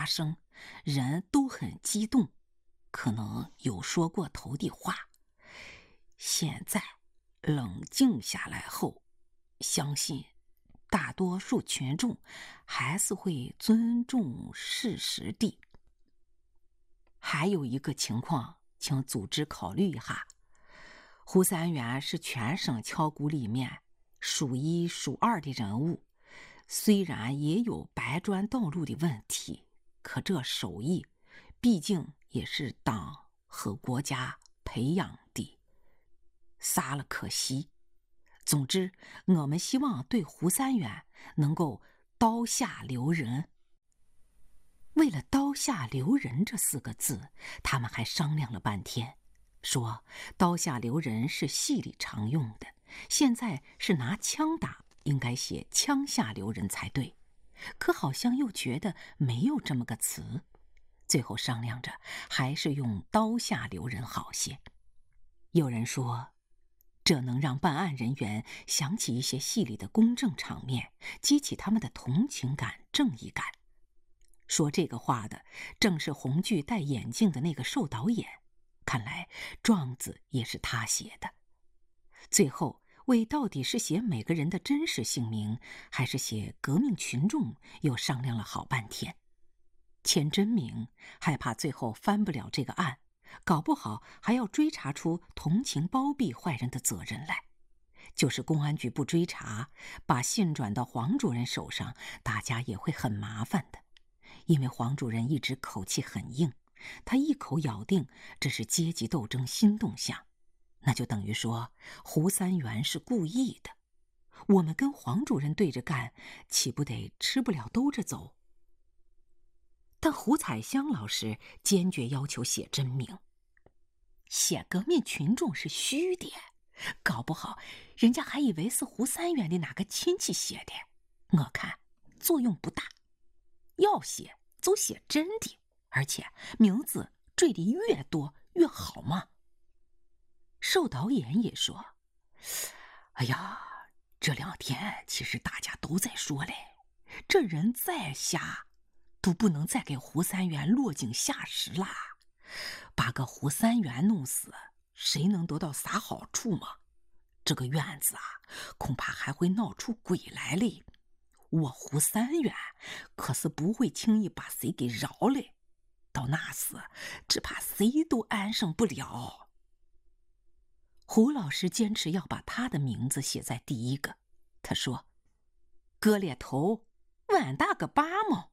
发生，人都很激动，可能有说过头的话。现在冷静下来后，相信大多数群众还是会尊重事实的。还有一个情况，请组织考虑一下。胡三元是全省敲鼓里面数一数二的人物，虽然也有白砖道路的问题，可这手艺毕竟也是党和国家培养的，撒了可惜。总之，我们希望对胡三元能够刀下留人。为了刀下留人这4个字，他们还商量了半天，说刀下留人是戏里常用的，现在是拿枪打，应该写枪下留人才对，可好像又觉得没有这么个词，最后商量着还是用刀下留人好些。有人说这能让办案人员想起一些戏里的公正场面，激起他们的同情感、正义感。说这个话的正是红剧戴眼镜的那个瘦导演，看来状子也是他写的。最后为到底是写每个人的真实姓名，还是写革命群众，又商量了好半天。签真名，害怕最后翻不了这个案，搞不好还要追查出同情包庇坏人的责任来。就是公安局不追查，把信转到黄主任手上，大家也会很麻烦的。因为黄主任一直口气很硬，他一口咬定这是阶级斗争新动向，那就等于说胡三元是故意的。我们跟黄主任对着干，岂不得吃不了兜着走？但胡彩香老师坚决要求写真名，写革命群众是虚的，搞不好人家还以为是胡三元的哪个亲戚写的，我看作用不大。要写就写真的，而且名字缀的越多越好嘛。瘦导演也说，哎呀，这2天其实大家都在说嘞，这人再瞎都不能再给胡三元落井下石啦，把个胡三元弄死，谁能得到啥好处嘛？这个院子啊，恐怕还会闹出鬼来嘞。我胡三元可是不会轻易把谁给饶了，到那时只怕谁都安生不了。胡老师坚持要把他的名字写在第一个，他说割裂头碗大个八毛。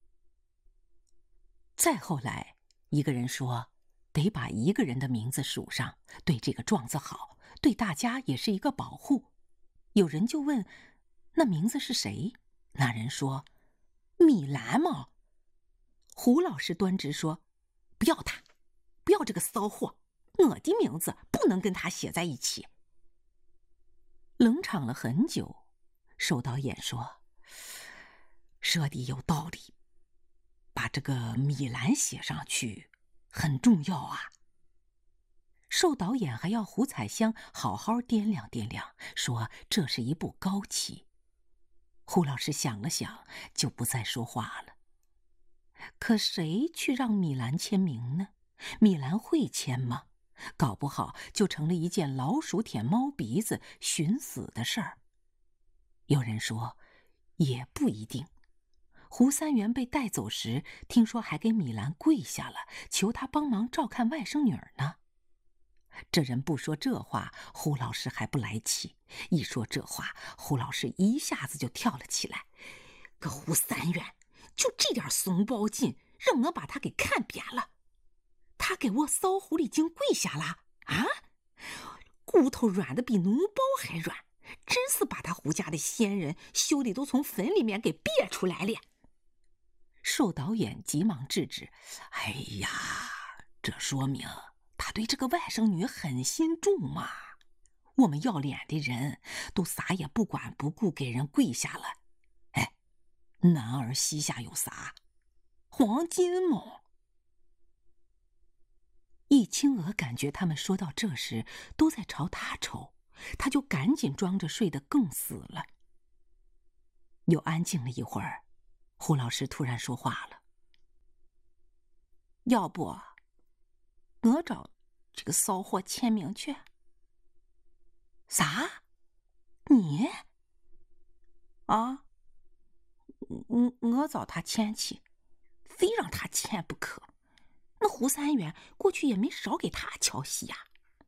再后来一个人说得把一个人的名字数上，对这个状子好，对大家也是一个保护。有人就问那名字是谁？那人说米兰嘛。胡老师端直说不要他，不要这个骚货，我的名字不能跟他写在一起。冷场了很久，瘦导演说说的有道理，把这个米兰写上去很重要啊。瘦导演还要胡彩香好好掂量掂量，说这是一步高棋。胡老师想了想，就不再说话了。可谁去让米兰签名呢？米兰会签吗？搞不好就成了一件老鼠舔猫鼻子寻死的事儿。有人说也不一定。胡三元被带走时，听说还给米兰跪下了，求他帮忙照看外甥女儿呢。这人不说这话，胡老师还不来气；一说这话，胡老师一下子就跳了起来。个胡三元，就这点怂包劲，让我把他给看扁了。他给我烧狐狸精跪下了啊！骨头软的比脓包还软，真是把他胡家的先人修的都从坟里面给憋出来了。瘦导演急忙制止：哎呀，这说明他对这个外甥女很心重嘛。我们要脸的人都啥也不管不顾给人跪下了。哎，男儿膝下有啥？黄金吗？易清娥感觉他们说到这时都在朝他瞅，他就赶紧装着睡得更死了。又安静了一会儿，胡老师突然说话了： 要不我找这个骚货签名去。啥？你？啊？我找他签去，非让他签不可。那胡三元过去也没少给他敲戏呀。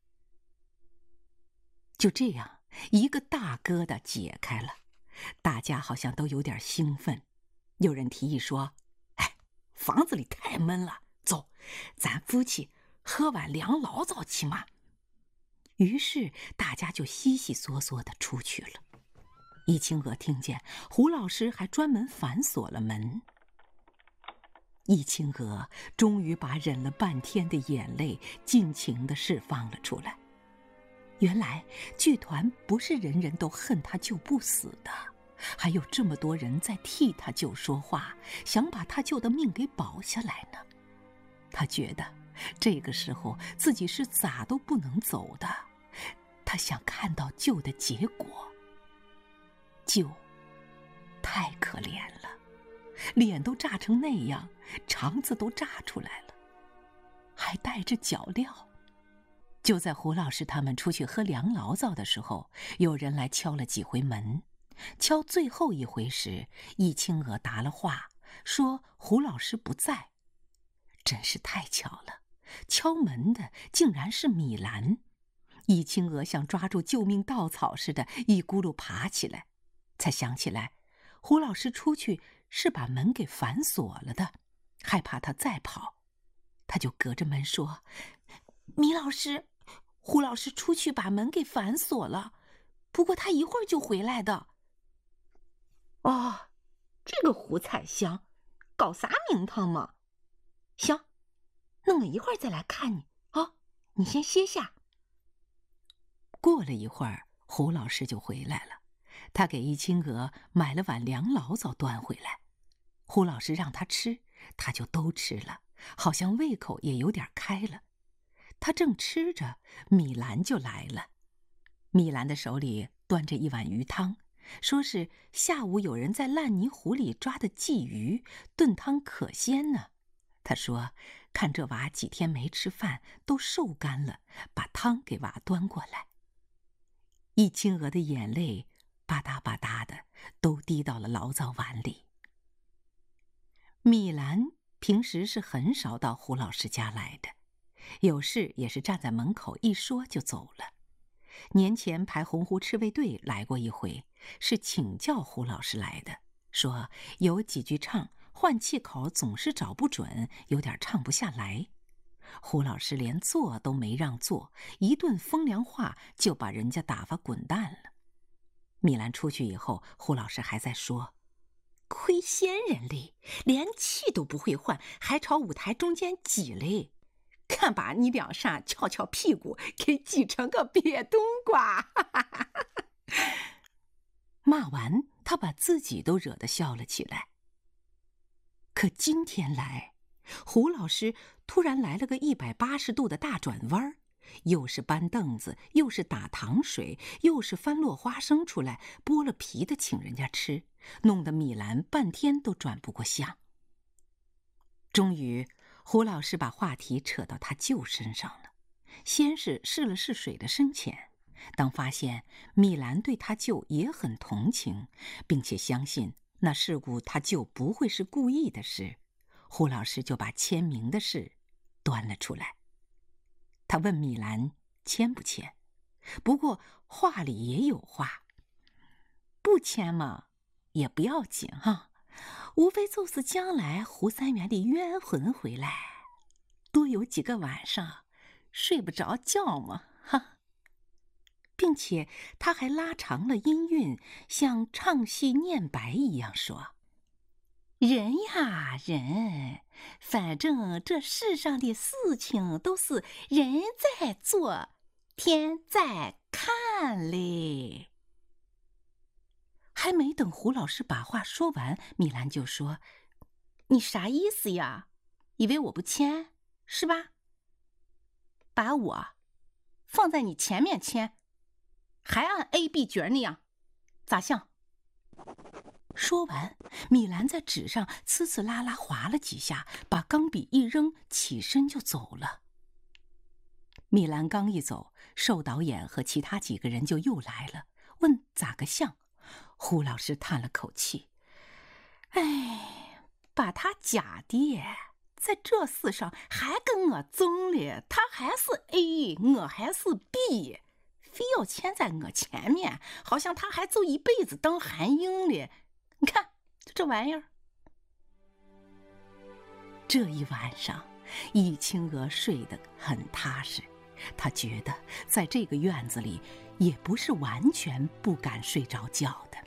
就这样，一个大疙瘩解开了，大家好像都有点兴奋。有人提议说：“哎，房子里太闷了，走，咱夫妻喝碗凉醪糟去嘛。”于是大家就悉悉嗦嗦地出去了。易清娥听见胡老师还专门反锁了门。易清娥终于把忍了半天的眼泪尽情地释放了出来。原来剧团不是人人都恨他舅不死的，还有这么多人在替他舅说话，想把他舅的命给保下来呢。他觉得这个时候自己是咋都不能走的，他想看到舅的结果。舅太可怜了，脸都炸成那样，肠子都炸出来了，还带着脚镣。就在胡老师他们出去喝凉醪糟的时候，有人来敲了几回门。敲最后一回时，易清娥答了话，说胡老师不在。真是太巧了，敲门的竟然是米兰。易清娥像抓住救命稻草似的，一咕噜爬起来，才想起来胡老师出去是把门给反锁了的，害怕他再跑，他就隔着门说：“米老师，胡老师出去把门给反锁了，不过他一会儿就回来的。”哦，这个胡彩香搞啥名堂嘛？行，那我一会儿再来看你啊，你先歇下。过了一会儿，胡老师就回来了，他给易清娥买了碗凉醪糟端回来。胡老师让他吃，他就都吃了，好像胃口也有点开了。他正吃着，米兰就来了。米兰的手里端着一碗鱼汤，说是下午有人在烂泥湖里抓的鲫鱼，炖汤可鲜呢。他说看这娃几天没吃饭，都瘦干了，把汤给娃端过来。易清娥的眼泪吧嗒吧嗒的都滴到了醪糟碗里。米兰平时是很少到胡老师家来的，有事也是站在门口一说就走了。年前排洪湖赤卫队来过一回，是请教胡老师来的，说有几句唱换气口总是找不准，有点唱不下来。胡老师连做都没让做，一顿风凉话就把人家打发滚蛋了。米兰出去以后，胡老师还在说：“亏仙人嘞，连气都不会换，还朝舞台中间挤嘞！看把你两扇翘翘屁股，给挤成个瘪冬瓜！”骂完，他把自己都惹得笑了起来。可今天来，胡老师突然来了个180度的大转弯，又是搬凳子，又是打糖水，又是翻落花生出来，剥了皮的请人家吃，弄得米兰半天都转不过相。终于胡老师把话题扯到他舅身上了，先是试了试水的深浅，当发现米兰对他舅也很同情，并且相信那事故他舅不会是故意的事，胡老师就把签名的事端了出来。他问米兰签不签，不过话里也有话，不签嘛也不要紧哈，无非就是将来胡三元的冤魂回来，多有几个晚上睡不着觉嘛哈。并且他还拉长了音韵，像唱戏念白一样说：“人呀人，反正这世上的事情都是人在做，天在看嘞。”还没等胡老师把话说完，米兰就说：“你啥意思呀？以为我不签是吧？把我放在你前面签，还按 A B 角那样，咋像？” 说完，米兰在纸上呲呲啦啦划了几下，把钢笔一扔，起身就走了。米兰刚一走，寿导演和其他几个人就又来了，问咋个像。胡老师叹了口气：“哎，把他家爹在这事上还跟我争了，他还是 A， 我还是 B， 非要牵在我前面，好像他还走一辈子当韩英了。你看，就这玩意儿。”这一晚上，易清娥睡得很踏实。她觉得在这个院子里也不是完全不敢睡着觉的。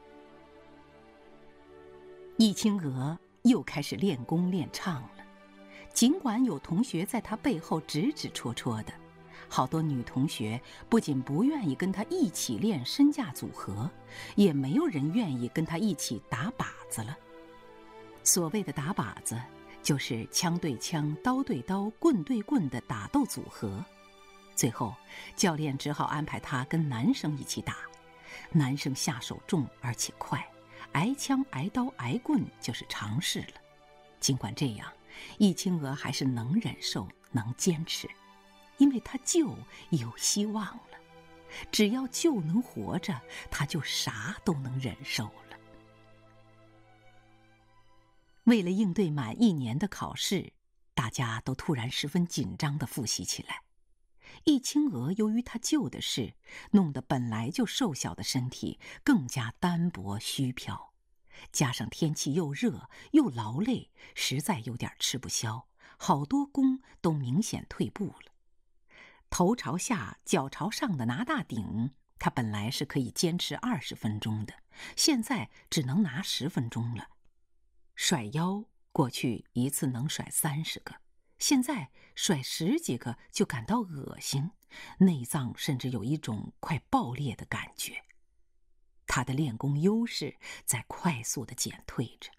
易清娥又开始练功练唱了，尽管有同学在她背后指指戳戳的，好多女同学不仅不愿意跟她一起练身架组合，也没有人愿意跟她一起打靶子了。所谓的打靶子，就是枪对枪、刀对刀、棍对棍的打斗组合。最后，教练只好安排他跟男生一起打。男生下手重而且快，挨枪挨刀挨棍就是常事了。尽管这样，易清娥还是能忍受能坚持，因为他舅有希望了。只要舅能活着，他就啥都能忍受了。为了应对满1年的考试，大家都突然十分紧张地复习起来。易清娥由于她舅的事，弄得本来就瘦小的身体更加单薄虚飘，加上天气又热又劳累，实在有点吃不消，好多功都明显退步了。头朝下脚朝上的拿大顶，她本来是可以坚持20分钟的，现在只能拿10分钟了。甩腰，过去一次能甩30个，现在甩10几个就感到恶心，内脏甚至有一种快爆裂的感觉。他的练功优势在快速地减退着。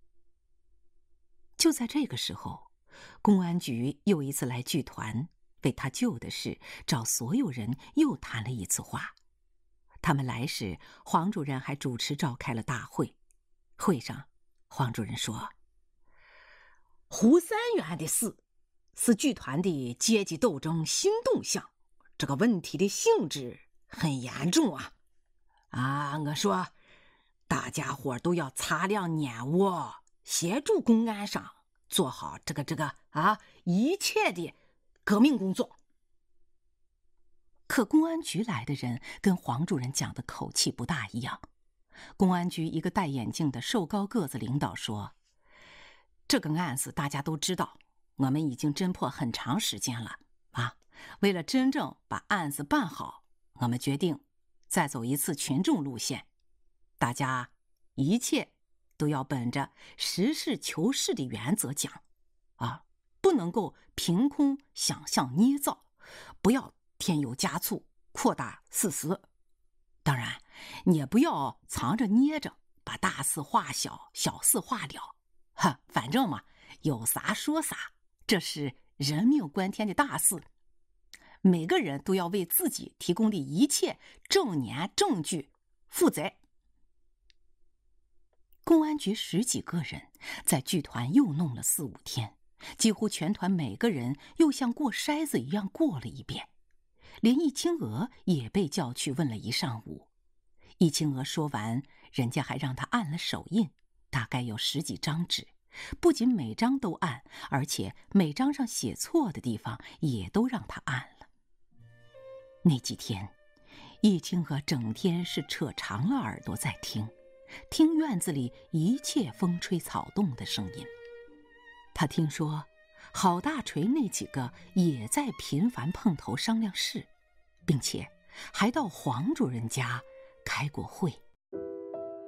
就在这个时候，公安局又一次来剧团，为他舅的事找所有人又谈了一次话。他们来时，黄主任还主持召开了大会。会上，黄主任说：“胡三元的事是剧团的阶级斗争新动向，这个问题的性质很严重啊！我说，大家伙都要擦亮眼窝，协助公安上做好一切的革命工作。”可公安局来的人跟黄主任讲的口气不大一样。公安局一个戴眼镜的瘦高个子领导说：“这个案子大家都知道，我们已经侦破很长时间了为了真正把案子办好，我们决定再走一次群众路线，大家一切都要本着实事求是的原则讲不能够凭空想象捏造，不要添油加醋扩大事实，当然你也不要藏着捏着，把大事化小，小事化了。反正嘛，有啥说啥，这是人命关天的大事，每个人都要为自己提供的一切证言证据负责。”公安局10几个人在剧团又弄了4、5天，几乎全团每个人又像过筛子一样过了一遍，连易清娥也被叫去问了一上午。易清娥说完，人家还让他按了手印，大概有10几张纸，不仅每张都按，而且每张上写错的地方也都让他按了。那几天，易清娥整天是扯长了耳朵在听院子里一切风吹草动的声音。他听说郝大锤那几个也在频繁碰头商量事，并且还到黄主任家开过会。